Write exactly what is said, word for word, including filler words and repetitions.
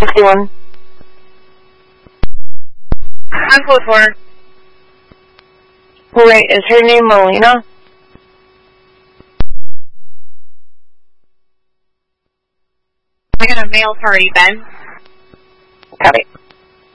fifty-one. I'm code four. Wait, is her name Melina? I got a male party, Ben. Copy.